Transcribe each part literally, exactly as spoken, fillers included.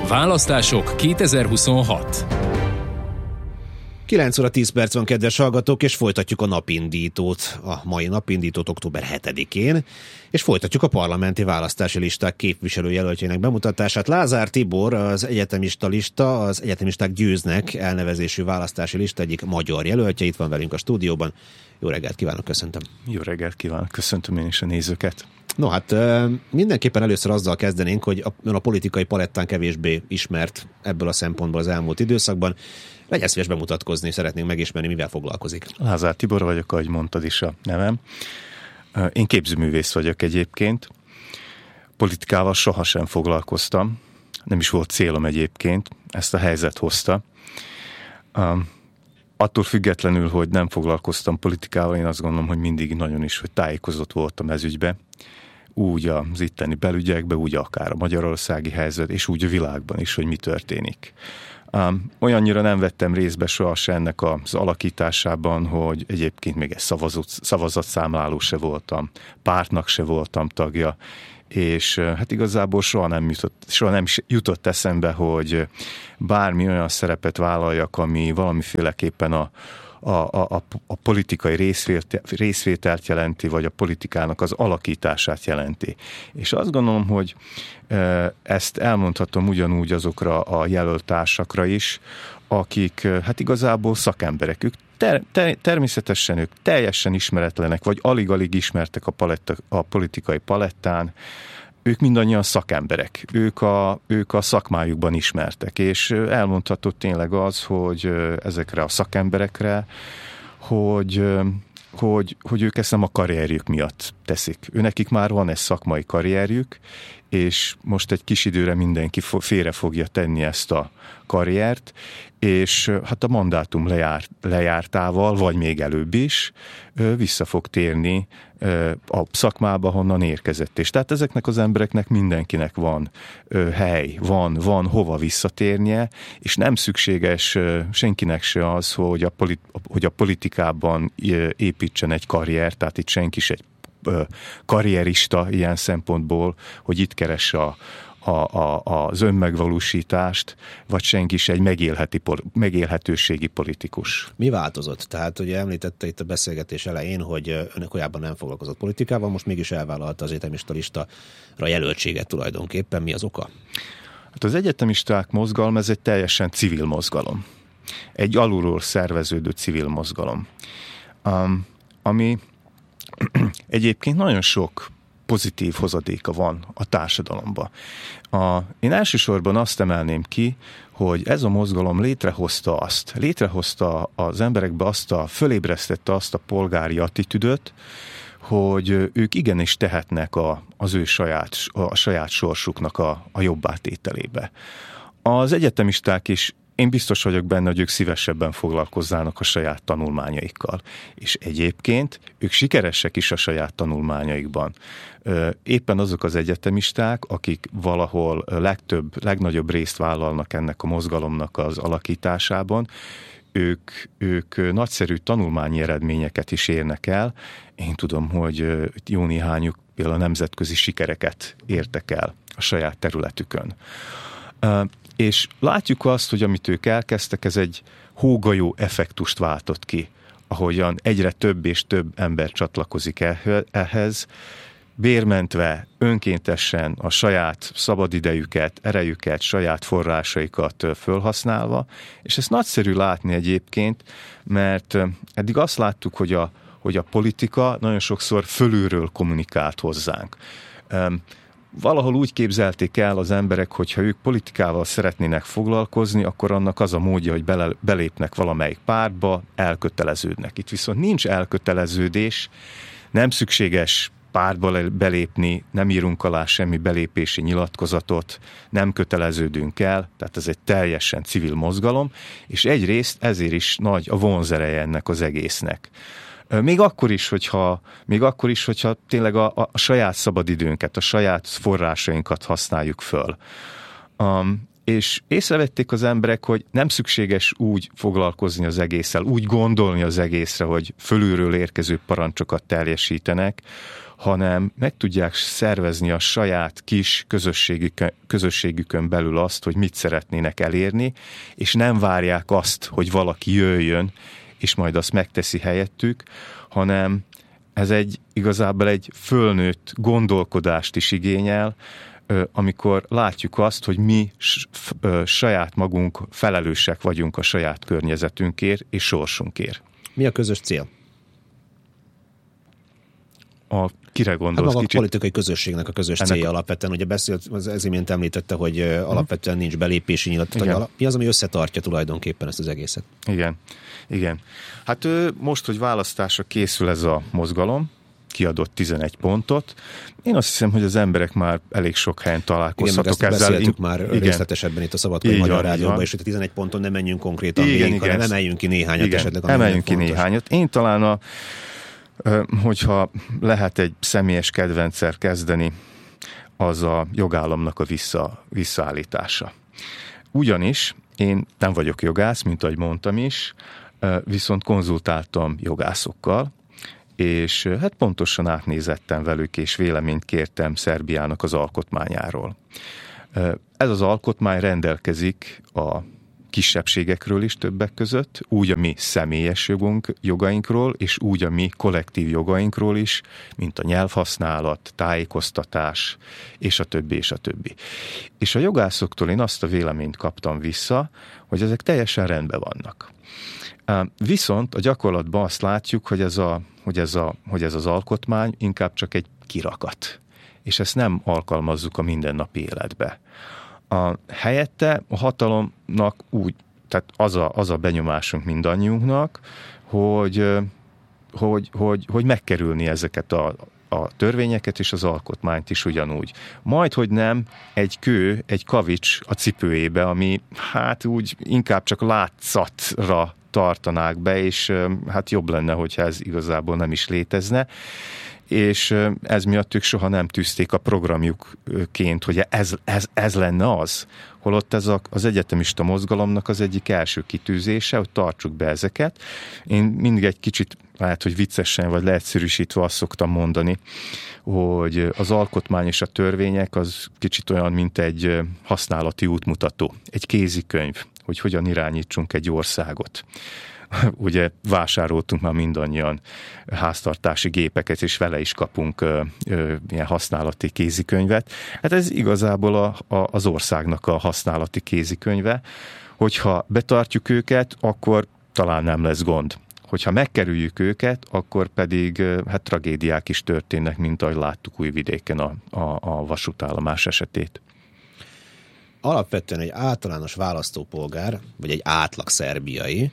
Választások kétezer-huszonhat. kilenc óra tíz perc van, kedves hallgatók, és folytatjuk a napindítót. A mai napindítót október hetedikén, és folytatjuk a parlamenti választási listák képviselőjelöltjének bemutatását. Lázár Tibor, az egyetemista lista, az Egyetemisták győznek elnevezésű választási lista egyik magyar jelöltje. Itt van velünk a stúdióban. Jó reggelt kívánok, köszöntöm. Jó reggelt kívánok, köszöntöm én is a nézőket. No hát mindenképpen először azzal kezdenénk, hogy a, a politikai palettán kevésbé ismert ebből a szempontból az elmúlt időszakban. Legyen szíves bemutatkozni, szeretnénk megismerni, mivel foglalkozik. Lázár Tibor vagyok, ahogy mondtad is a nevem. Én képzőművész vagyok egyébként. Politikával sohasem foglalkoztam. Nem is volt célom egyébként. Ezt a helyzet hozta. Attól függetlenül, hogy nem foglalkoztam politikával, én azt gondolom, hogy mindig nagyon is, hogy tájékozott voltam ez ügybe. Úgy az itteni belügyekben, úgy akár a magyarországi helyzet, és úgy a világban is, hogy mi történik. Um, olyannyira nem vettem részbe sohasem ennek az alakításában, hogy egyébként még egy szavazat, szavazatszámláló se voltam, pártnak se voltam tagja, és hát igazából soha nem jutott, soha nem jutott eszembe, hogy bármi olyan szerepet vállaljak, ami valamiféleképpen a A, a, a politikai részvételt, részvételt jelenti, vagy a politikának az alakítását jelenti. És azt gondolom, hogy ezt elmondhatom ugyanúgy azokra a jelöltársakra is, akik hát igazából szakemberek. Ők ter, ter, természetesen ők teljesen ismeretlenek, vagy alig-alig ismertek a, paletta, a politikai palettán. Ők mindannyian szakemberek, ők a, ők a szakmájukban ismertek, és elmondható tényleg az, hogy ezekre a szakemberekre, hogy, hogy, hogy ők ezt nem a karrierjük miatt teszik. Őnekik már van egy szakmai karrierjük, és most egy kis időre mindenki félre fogja tenni ezt a karriert, és hát a mandátum lejár, lejártával, vagy még előbb is vissza fog térni a szakmába, honnan érkezett. És tehát ezeknek az embereknek mindenkinek van hely, van, van hova visszatérnie, és nem szükséges senkinek se az, hogy a, polit, hogy a politikában építsen egy karriert, tehát itt senki se egy karrierista ilyen szempontból, hogy itt keres a, a, a, az önmegvalósítást, vagy senki is egy megélheti, megélhetőségi politikus. Mi változott? Tehát ugye említette itt a beszélgetés elején, hogy önök korábban nem foglalkozott politikával, most mégis elvállalta az egyetemista listára jelöltséget tulajdonképpen. Mi az oka? Hát az egyetemisták mozgalom, ez egy teljesen civil mozgalom. Egy alulról szerveződő civil mozgalom. Um, ami egyébként nagyon sok pozitív hozadéka van a társadalomban. A, én elsősorban azt emelném ki, hogy ez a mozgalom létrehozta azt, létrehozta az emberekbe azt a, fölébresztette azt a polgári attitűdöt, hogy ők igenis tehetnek a, az ő saját, a saját sorsuknak a, a jobbátételébe. Az egyetemisták is, én biztos vagyok benne, hogy ők szívesebben foglalkozzának a saját tanulmányaikkal. És egyébként ők sikeresek is a saját tanulmányaikban. Éppen azok az egyetemisták, akik valahol legtöbb, legnagyobb részt vállalnak ennek a mozgalomnak az alakításában, ők, ők nagyszerű tanulmányi eredményeket is érnek el. Én tudom, hogy jó néhányuk például nemzetközi sikereket értek el a saját területükön. És látjuk azt, hogy amit ők elkezdtek, ez egy hógolyó effektust váltott ki, ahogyan egyre több és több ember csatlakozik ehhez, bérmentve, önkéntesen a saját szabadidejüket, erejüket, saját forrásaikat fölhasználva, és ezt nagyszerű látni egyébként, mert eddig azt láttuk, hogy a, hogy a politika nagyon sokszor fölülről kommunikált hozzánk. Valahol úgy képzelték el az emberek, hogy ha ők politikával szeretnének foglalkozni, akkor annak az a módja, hogy bele, belépnek valamelyik pártba, elköteleződnek. Itt viszont nincs elköteleződés, nem szükséges pártba belépni, nem írunk alá semmi belépési nyilatkozatot, nem köteleződünk el, tehát ez egy teljesen civil mozgalom, és egyrészt ezért is nagy a vonzereje ennek az egésznek. Még akkor is, hogyha, még akkor is, hogyha tényleg a, a saját szabadidőnket, a saját forrásainkat használjuk föl. Um, és észrevették az emberek, hogy nem szükséges úgy foglalkozni az egésszel, úgy gondolni az egészre, hogy fölülről érkező parancsokat teljesítenek, hanem meg tudják szervezni a saját kis közösségükön, közösségükön belül azt, hogy mit szeretnének elérni, és nem várják azt, hogy valaki jöjjön, és majd azt megteszi helyettük, hanem ez egy igazából egy fölnőtt gondolkodást is igényel, amikor látjuk azt, hogy mi saját magunk felelősek vagyunk a saját környezetünkért és sorsunkért. Mi a közös cél? A, kire gondolsz? Hát maga kicsit? a politikai közösségnek a közös Ennek célja a... alapvetően, ugye beszélt, az ez imént említette, hogy uh, alapvetően nincs belépési nyilatkozat. Alap... Mi az, ami összetartja tulajdonképpen ezt az egészet? Igen, igen. Hát most, hogy választásra készül ez a mozgalom, kiadott tizenegy pontot. Én azt hiszem, hogy az emberek már elég sok helyen találkozhatok igen, ezzel. Beszéltük már igen. részletesebben itt a Szabadkai Magyar Rádióban, és itt a tizenegy ponton nem menjünk konkrétan igen, végig, igen, hanem emeljünk ki néhányat igen, esetleg. Emeljünk ki fontos. néhányat. Én talán a hogyha lehet egy személyes kedvencsel kezdeni, az a jogállamnak a vissza, visszaállítása. Ugyanis én nem vagyok jogász, mint ahogy mondtam is, viszont konzultáltam jogászokkal, és hát pontosan átnézettem velük, és véleményt kértem Szerbiának az alkotmányáról. Ez az alkotmány rendelkezik a kisebbségekről is többek között, úgy a mi személyes jogunk, jogainkról, és úgy a mi kollektív jogainkról is, mint a nyelvhasználat, tájékoztatás, és a többi, és a többi. És a jogászoktól én azt a véleményt kaptam vissza, hogy ezek teljesen rendben vannak. Viszont a gyakorlatban azt látjuk, hogy ez, a, hogy, ez a, hogy ez az alkotmány inkább csak egy kirakat, és ezt nem alkalmazzuk a mindennapi életbe. A helyette a hatalomnak úgy, tehát az a, az a benyomásunk mindannyiunknak, hogy, hogy, hogy, hogy megkerülni ezeket a, a törvényeket és az alkotmányt is ugyanúgy. Majd, hogy nem, egy kő, egy kavics a cipőjébe, ami hát úgy inkább csak látszatra tartanák be, és hát jobb lenne, hogyha ez igazából nem is létezne. És ez miatt ők soha nem tűzték a programjukként, hogy ez, ez, ez lenne az. Holott ez a, az egyetemista mozgalomnak az egyik első kitűzése, hogy tartsuk be ezeket. Én mindig egy kicsit, lehet, hogy viccesen vagy leegyszerűsítve azt szoktam mondani, hogy az alkotmány és a törvények az kicsit olyan, mint egy használati útmutató, egy kézikönyv, hogy hogyan irányítsunk egy országot. Ugye vásároltunk már mindannyian háztartási gépeket, és vele is kapunk ö, ö, ilyen használati kézikönyvet. Hát ez igazából a, a, az országnak a használati kézikönyve. Hogyha betartjuk őket, akkor talán nem lesz gond. Hogyha megkerüljük őket, akkor pedig hát tragédiák is történnek, mint ahogy láttuk Újvidéken a, a, a vasútállomás esetét. Alapvetően egy általános választópolgár, vagy egy átlag szerbiai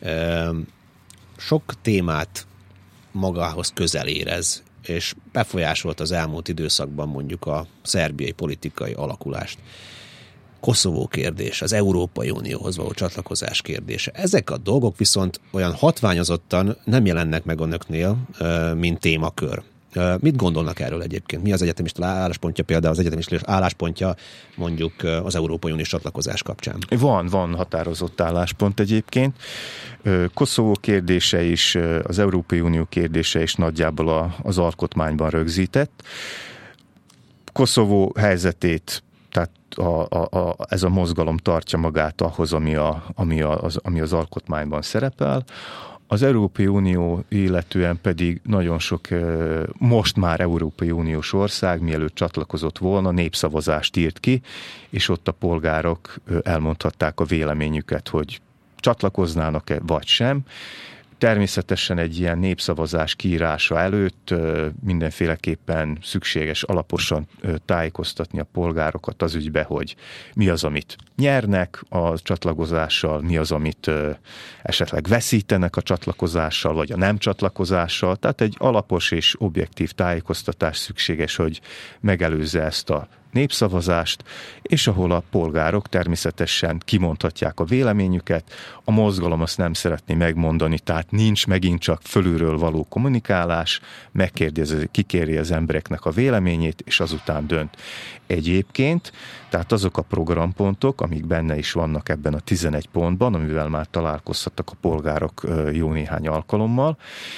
sok témát magához közel érez, és befolyásolt az elmúlt időszakban mondjuk a szerbiai politikai alakulást. Koszovó kérdés, az Európai Unióhoz való csatlakozás kérdése. Ezek a dolgok viszont olyan hatványozottan nem jelennek meg önöknél, mint témakör. Mit gondolnak erről egyébként? Mi az egyetemista álláspontja, például az egyetemista álláspontja mondjuk az Európai Uniós csatlakozás kapcsán? Van, van határozott álláspont egyébként. Koszovó kérdése is, az Európai Unió kérdése is nagyjából az alkotmányban rögzített. Koszovó helyzetét, tehát a, a, a, ez a mozgalom tartja magát ahhoz, ami, a, ami, a, az, ami az alkotmányban szerepel. Az Európai Unió illetően pedig nagyon sok most már Európai Uniós ország, mielőtt csatlakozott volna, népszavazást írt ki, és ott a polgárok elmondhatták a véleményüket, hogy csatlakoznának-e vagy sem. Természetesen egy ilyen népszavazás kiírása előtt mindenféleképpen szükséges alaposan tájékoztatni a polgárokat az ügybe, hogy mi az, amit nyernek a csatlakozással, mi az, amit esetleg veszítenek a csatlakozással, vagy a nem csatlakozással. Tehát egy alapos és objektív tájékoztatás szükséges, hogy megelőzze ezt a népszavazást, és ahol a polgárok természetesen kimondhatják a véleményüket, a mozgalom azt nem szeretné megmondani, tehát nincs megint csak fölülről való kommunikálás, megkérdezi, kikéri az embereknek a véleményét, és azután dönt. egyébként, tehát azok a programpontok, amik benne is vannak ebben a tizenegy pontban, amivel már találkozhattak a polgárok jó néhány alkalommal,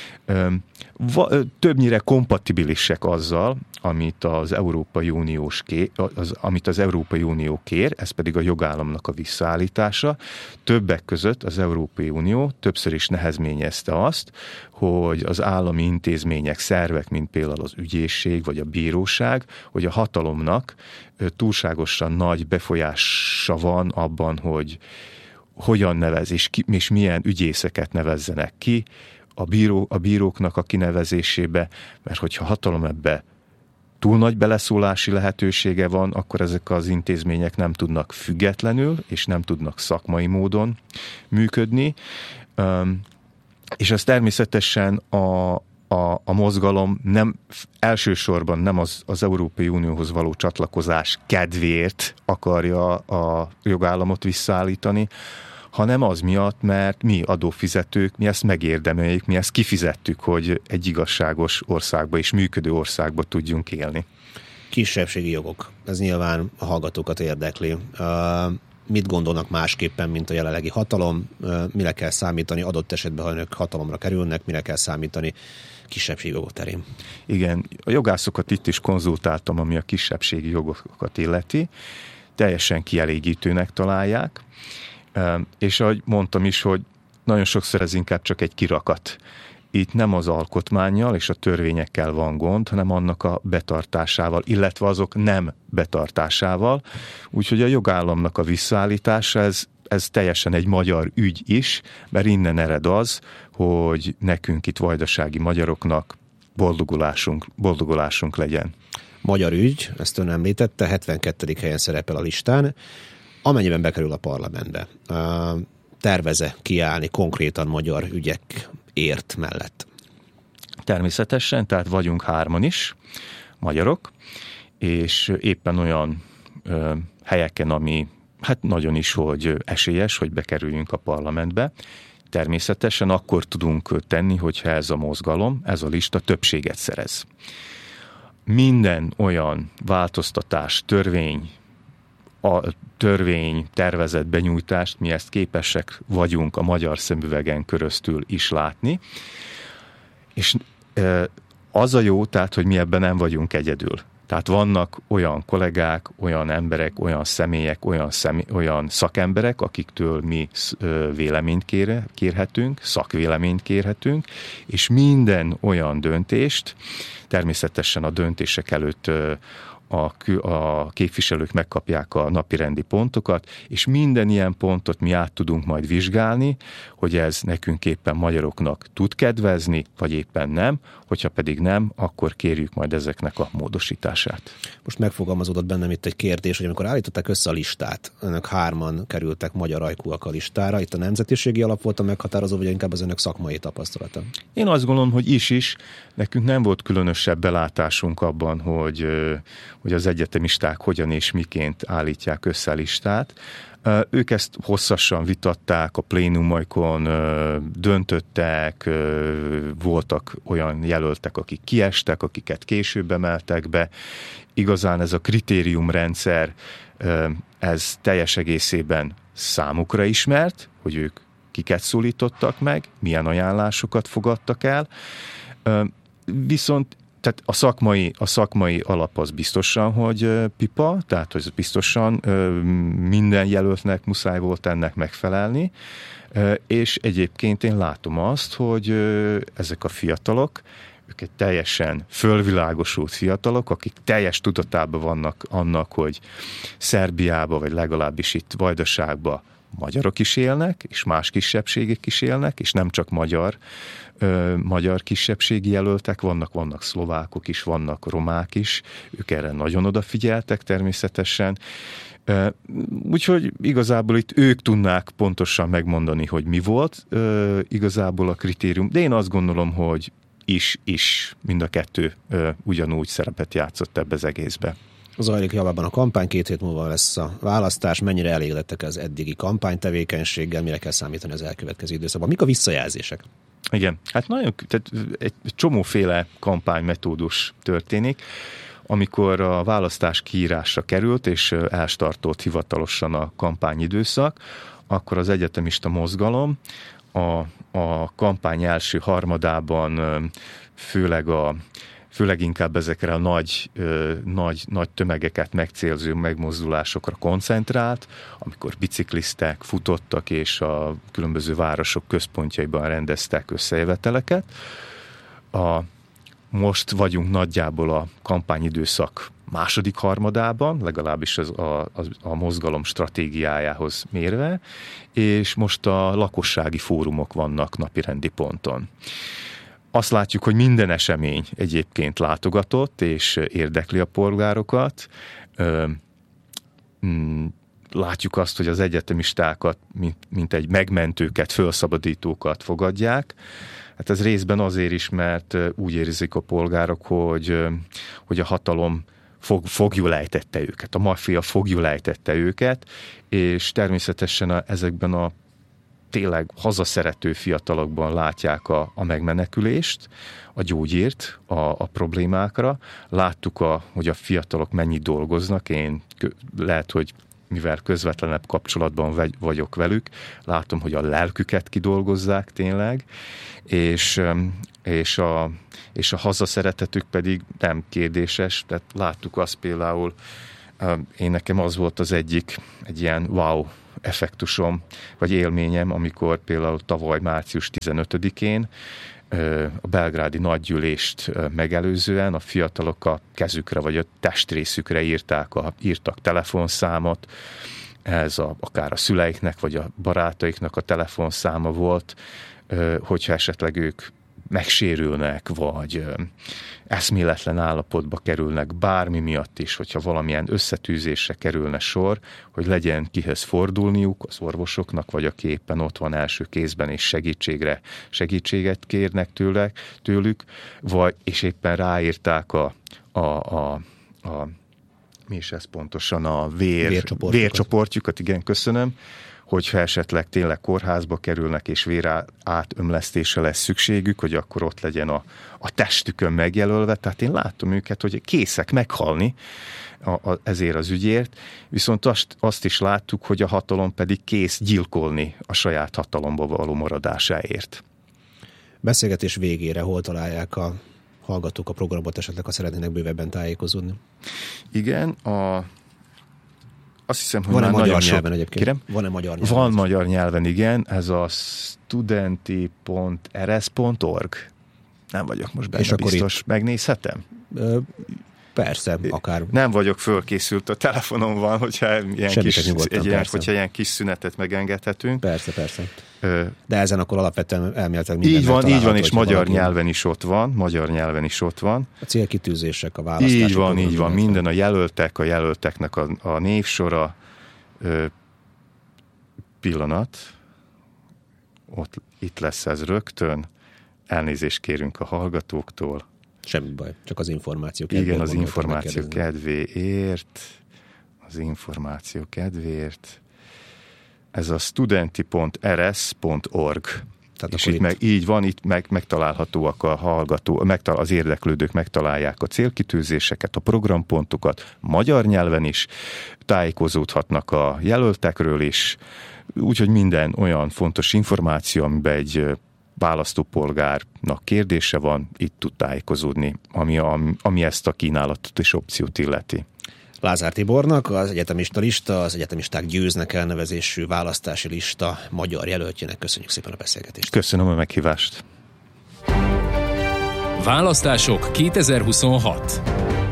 többnyire kompatibilisek azzal, amit az Európai Uniós kér, az, amit az Európai Unió kér, ez pedig a jogállamnak a visszaállítása. Többek között az Európai Unió többször is nehezményezte azt, hogy az állami intézmények, szervek, mint például az ügyészség vagy a bíróság, hogy a hatalomnak túlságosan nagy befolyása van abban, hogy hogyan nevez és, ki, és milyen ügyészeket nevezzenek ki a, bíró, a bíróknak a kinevezésébe, mert hogyha hatalom ebbe túl nagy beleszólási lehetősége van, akkor ezek az intézmények nem tudnak függetlenül, és nem tudnak szakmai módon működni. És ez természetesen a, a, a mozgalom nem, elsősorban nem az, az Európai Unióhoz való csatlakozás kedvéért akarja a jogállamot visszaállítani, hanem az miatt, mert mi adófizetők, mi ezt megérdemeljük, mi ezt kifizettük, hogy egy igazságos országba és működő országba tudjunk élni. Kisebbségi jogok. Ez nyilván a hallgatókat érdekli. Mit gondolnak másképpen, mint a jelenlegi hatalom? Mire kell számítani adott esetben, ha önök hatalomra kerülnek? Mire kell számítani kisebbségi jogok terén? Igen, a jogászokat itt is konzultáltam, ami a kisebbségi jogokat illeti. Teljesen kielégítőnek találják. És ahogy mondtam is, hogy nagyon sokszor ez inkább csak egy kirakat. Itt nem az alkotmánnyal és a törvényekkel van gond, hanem annak a betartásával, illetve azok nem betartásával. Úgyhogy a jogállamnak a visszaállítása, ez, ez teljesen egy magyar ügy is, mert innen ered az, hogy nekünk itt vajdasági magyaroknak boldogulásunk, boldogulásunk legyen. Magyar ügy, ezt ön említette, hetvenkettedik helyen szerepel a listán. Amennyiben bekerül a parlamentbe, terveze kiállni konkrétan magyar ügyekért mellett? Természetesen, tehát vagyunk hárman is, magyarok, és éppen olyan ö, helyeken, ami hát nagyon is, hogy esélyes, hogy bekerüljünk a parlamentbe. Természetesen akkor tudunk tenni, hogyha ez a mozgalom, ez a lista többséget szerez. Minden olyan változtatás, törvény, a törvény tervezett benyújtást, mi ezt képesek vagyunk a magyar szemüvegen köröztül is látni. És az a jó, tehát, hogy mi ebben nem vagyunk egyedül. Tehát vannak olyan kollégák, olyan emberek, olyan személyek, olyan, személy, olyan szakemberek, akiktől mi véleményt kér, kérhetünk, szakvéleményt kérhetünk, és minden olyan döntést, természetesen a döntések előtt A, a képviselők megkapják a napirendi pontokat, és minden ilyen pontot mi át tudunk majd vizsgálni, hogy ez nekünk éppen magyaroknak tud kedvezni, vagy éppen nem, hogyha pedig nem, akkor kérjük majd ezeknek a módosítását. Most megfogalmazódott bennem itt egy kérdés, hogy amikor állították össze a listát, önök hárman kerültek magyar ajkúak a listára, itt a nemzetiségi alap volt a meghatározó, vagy inkább az önök szakmai tapasztalata? Én azt gondolom, hogy is is, nekünk nem volt különösebb belátásunk abban, hogy, hogy az egyetemisták hogyan és miként állítják össze a listát. Ők ezt hosszasan vitatták, a plénumaikon döntöttek, voltak olyan jelöltek, akik kiestek, akiket később emeltek be. Igazán ez a kritériumrendszer, ez teljes egészében számukra ismert, hogy ők kiket szólítottak meg, milyen ajánlásokat fogadtak el. Viszont tehát a szakmai, a szakmai alap az biztosan, hogy pipa, tehát hogy biztosan minden jelöltnek muszáj volt ennek megfelelni, és egyébként én látom azt, hogy ezek a fiatalok, ők egy teljesen fölvilágosult fiatalok, akik teljes tudatában vannak annak, hogy Szerbiába, vagy legalábbis itt Vajdaságba magyarok is élnek, és más kisebbségek is élnek, és nem csak magyar, ö, magyar kisebbségi jelöltek vannak, vannak szlovákok is, vannak romák is, ők erre nagyon odafigyeltek természetesen. Ö, úgyhogy igazából itt ők tudnák pontosan megmondani, hogy mi volt ö, igazából a kritérium, de én azt gondolom, hogy is, is mind a kettő ö, ugyanúgy szerepet játszott ebbe az egészbe. Zajlik javában a kampány, két hét múlva lesz a választás. Mennyire elégedettek az eddigi kampánytevékenységgel, mire kell számítani az elkövetkező időszakban? Mik a visszajelzések? Igen, hát nagyon, tehát egy csomóféle kampánymetódus történik. amikor a választás kiírásra került, és elstartolt hivatalosan a kampányidőszak, akkor az egyetemista mozgalom a, a kampány első harmadában főleg a főleg inkább ezekre a nagy, ö, nagy, nagy tömegeket megcélző megmozdulásokra koncentrált, amikor bicikliztek, futottak, és a különböző városok központjaiban rendeztek összejöveteleket. A, most vagyunk nagyjából a kampányidőszak második harmadában, legalábbis az, a, a, a mozgalom stratégiájához mérve, és most a lakossági fórumok vannak napirendi ponton. Azt látjuk, hogy minden esemény egyébként látogatott, és érdekli a polgárokat. Látjuk azt, hogy az egyetemistákat, mint, mint egy megmentőket, felszabadítókat fogadják. Hát ez részben azért is, mert úgy érzik a polgárok, hogy, hogy a hatalom fog, fogjul ejtette őket, a maffia fogjul ejtette őket, és természetesen a, ezekben a tényleg hazaszerető fiatalokban látják a, a megmenekülést, a gyógyírt a, a problémákra. Láttuk, a, hogy a fiatalok mennyit dolgoznak. Én lehet, hogy mivel közvetlenebb kapcsolatban vagyok velük, látom, hogy a lelküket kidolgozzák tényleg, és, és, a, és a hazaszeretetük pedig nem kérdéses. Tehát láttuk azt például, én nekem az volt az egyik, egy ilyen wow effektusom, vagy élményem, amikor például tavaly március tizenötödikén a belgrádi nagygyűlést megelőzően a fiatalok a kezükre vagy a testrészükre írták a, írtak telefonszámot, ez a, akár a szüleiknek vagy a barátaiknak a telefonszáma volt, hogyha esetleg ők megsérülnek, vagy eszméletlen állapotba kerülnek bármi miatt is, hogyha valamilyen összetűzésre kerülne sor, hogy legyen kihez fordulniuk az orvosoknak, vagy aki éppen ott van első kézben, és segítségre, segítséget kérnek tőlek, tőlük, vagy, és éppen ráírták a, a, a, a mi is ez pontosan, a vér, vércsoportjukat. vércsoportjukat, igen, köszönöm, hogyha esetleg tényleg kórházba kerülnek, és vér átömlesztésre lesz szükségük, hogy akkor ott legyen a, a testükön megjelölve. Tehát én látom őket, hogy készek meghalni a, a, ezért az ügyért, viszont azt, azt is láttuk, hogy a hatalom pedig kész gyilkolni a saját hatalomba való maradásáért. Beszélgetés végére hol találják a hallgatók a programot, esetleg ha szeretnének bővebben tájékozódni? Igen, a azt hiszem, hogy van-e már magyar nagyon nyelven sok... egyébként? Kérem? Van-e magyar nyelven? Van magyar nyelven, igen. Ez a studenti pont r s pont org. Nem vagyok most benne, biztos. Itt... Megnézhetem? Ö, persze, akár. Nem vagyok fölkészült, a telefonon van, hogyha ilyen, kis, egy ilyen, hogyha ilyen kis szünetet megengedhetünk. Persze, persze. Ö, De ezen akkor alapvetően elméletileg minden így van, így van, és magyar valaki... nyelven is ott van. Magyar nyelven is ott van. A célkitűzések, a választási Így van, így van. Minden a jelöltek, a jelölteknek a, a névsora. Ö, pillanat. Ott, itt lesz ez rögtön. Elnézést kérünk a hallgatóktól. Semmi baj, csak az információ kedvéért. Igen, az információ kedvéért. Az információ kedvéért. Ez a studenti pont r s pont org. Tehát és itt, itt meg, így van, itt meg, megtalálhatóak a hallgató, megtal, az érdeklődők megtalálják a célkitűzéseket, a programpontokat, magyar nyelven is, tájékozódhatnak a jelöltekről is, úgyhogy minden olyan fontos információ, amiben egy választópolgárnak kérdése van, itt tud tájékozódni, ami, ami ezt a kínálatot és opciót illeti. Lázár Tibornak, az egyetemista lista, az egyetemisták győznek elnevezésű választási lista magyar jelöltjének köszönjük szépen a beszélgetést. Köszönöm a meghívást. Választások kétezer-huszonhat.